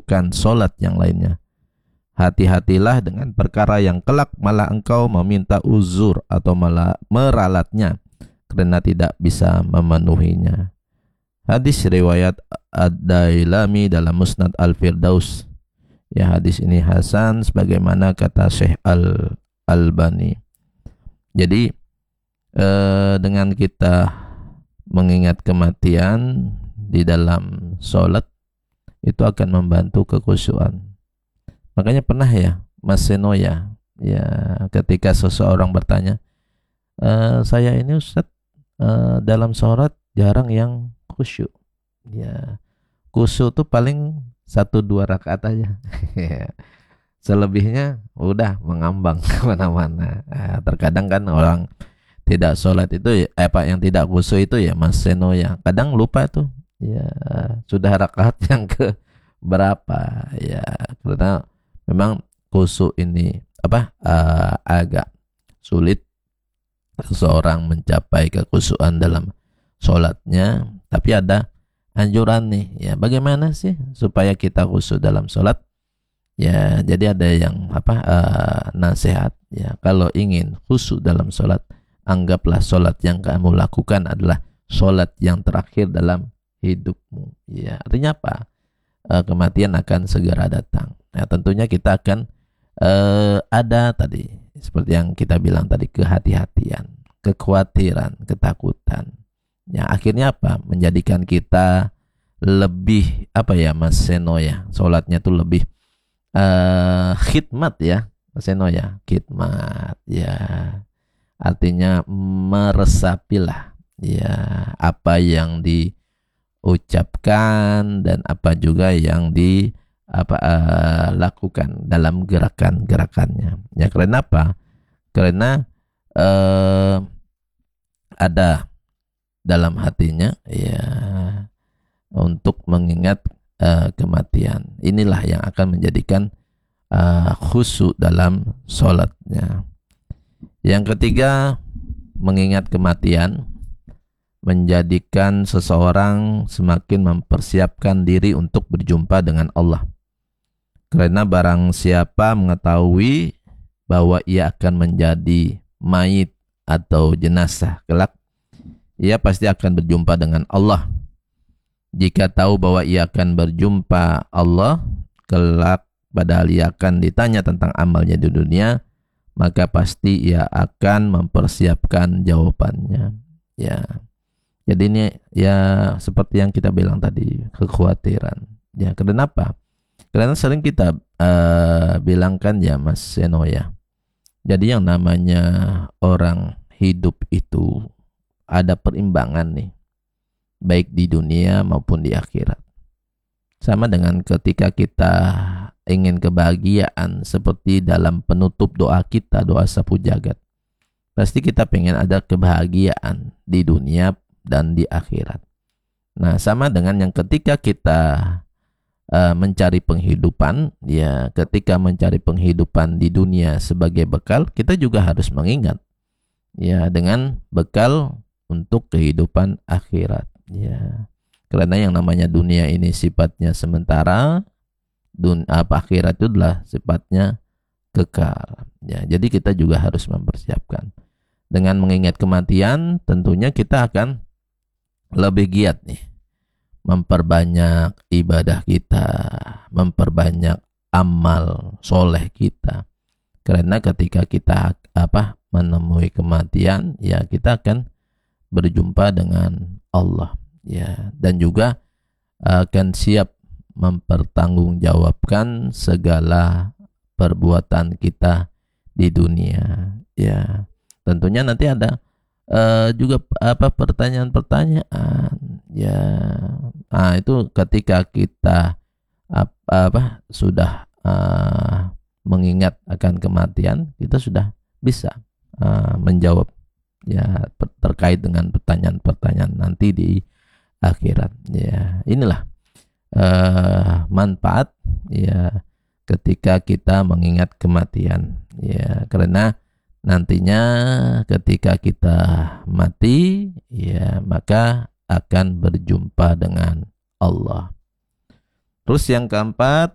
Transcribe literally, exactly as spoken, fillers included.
melakukan solat yang lainnya. Hati-hatilah dengan perkara yang kelak malah engkau meminta uzur atau malah meralatnya karena tidak bisa memenuhinya. Hadis riwayat Ad-Dailami dalam Musnad Al-Firdaus. Ya, hadis ini hasan sebagaimana kata Syekh Al-Albani. Jadi eh, dengan kita mengingat kematian di dalam sholat itu akan membantu kekhusyuan. Makanya pernah ya Mas Seno ya, ya ketika seseorang bertanya, e, saya ini Ustaz e, dalam sholat jarang yang khusyuk. Ya, khusyuk tuh paling satu dua rakaat aja. Selebihnya udah mengambang kemana-mana. Nah, terkadang kan orang tidak sholat itu, eh, apa yang tidak khusyuk itu ya Mas Seno ya, kadang lupa tuh. Ya sudah rakaat yang ke berapa ya, karena memang khusyuk ini apa uh, agak sulit seseorang mencapai kekhusyuan dalam sholatnya. Tapi ada anjuran nih ya, bagaimana sih supaya kita khusyuk dalam sholat ya. Jadi ada yang apa uh, nasihat ya, kalau ingin khusyuk dalam sholat, anggaplah sholat yang kamu lakukan adalah sholat yang terakhir dalam hidupmu ya. Artinya apa? Uh, kematian akan segera datang. Nah, tentunya kita akan uh, ada tadi seperti yang kita bilang tadi, kehati-hatian, kekhawatiran, ketakutan. Ya, akhirnya apa? Menjadikan kita lebih apa ya Mas Seno ya, sholatnya tuh lebih uh, khidmat ya Mas Seno ya, khidmat ya. Artinya meresapilah ya apa yang diucapkan dan apa juga yang di apa uh, lakukan dalam gerakan-gerakannya. Ya, karena apa? Karena uh, ada dalam hatinya ya untuk mengingat uh, kematian. Inilah yang akan menjadikan uh, khusyuk dalam sholatnya. Yang ketiga, mengingat kematian menjadikan seseorang semakin mempersiapkan diri untuk berjumpa dengan Allah. Karena barang siapa mengetahui bahwa ia akan menjadi mayit atau jenazah kelak, ia pasti akan berjumpa dengan Allah. Jika tahu bahwa ia akan berjumpa Allah kelak, padahal ia akan ditanya tentang amalnya di dunia, maka pasti ia akan mempersiapkan jawabannya. Ya, jadi ini ya seperti yang kita bilang tadi, kekhawatiran. Ya, kenapa? Karena sering kita uh, bilangkan ya Mas Seno ya. Jadi yang namanya orang hidup itu ada perimbangan nih, baik di dunia maupun di akhirat. Sama dengan ketika kita ingin kebahagiaan, seperti dalam penutup doa kita, doa sapu jagat. Pasti kita pengen ada kebahagiaan di dunia dan di akhirat. Nah, sama dengan yang ketika kita uh, mencari penghidupan, ya ketika mencari penghidupan di dunia sebagai bekal, kita juga harus mengingat ya dengan bekal untuk kehidupan akhirat. Ya, karena yang namanya dunia ini sifatnya sementara, dun apa akhirat itu adalah sifatnya kekal. Ya, jadi kita juga harus mempersiapkan. Dengan mengingat kematian, tentunya kita akan lebih giat nih memperbanyak ibadah kita, memperbanyak amal soleh kita. Karena ketika kita apa menemui kematian, ya kita akan berjumpa dengan Allah ya, dan juga akan siap mempertanggungjawabkan segala perbuatan kita di dunia ya. Tentunya nanti ada uh, juga apa pertanyaan-pertanyaan ya. Nah, itu ketika kita apa, apa sudah uh, mengingat akan kematian, kita sudah bisa uh, menjawab ya terkait dengan pertanyaan-pertanyaan nanti di akhirat ya. Inilah uh, manfaat ya ketika kita mengingat kematian ya, karena nantinya ketika kita mati ya maka akan berjumpa dengan Allah. Terus yang keempat,